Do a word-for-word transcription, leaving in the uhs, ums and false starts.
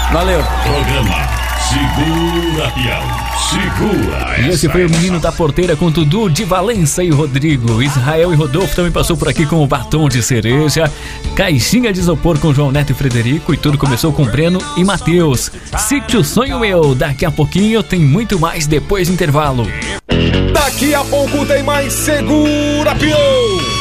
Valeu. Programa Segura Piau. Segura. E esse foi o Menino da Porteira com Dudu de Valença e Rodrigo. Israel e Rodolfo também passou por aqui com o Batom de Cereja. Caixinha de Isopor com João Neto e Frederico. E tudo começou com Breno e Matheus. Sítio Sonho Meu. Daqui a pouquinho tem muito mais depois do intervalo. Daqui a pouco tem mais Segura Piau.